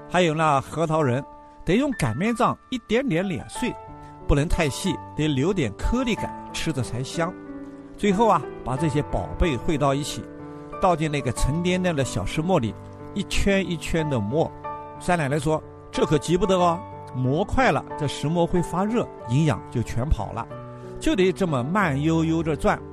还有那核桃仁，得用擀面杖一点点碾碎，不能太细，得留点颗粒感，吃着才香。最后把这些宝贝汇到一起，倒进那个沉甸甸的小石磨里，一圈一圈的磨。三奶奶说，这可急不得哦，磨快了这石磨会发热，营养就全跑了，就得这么慢悠悠着转，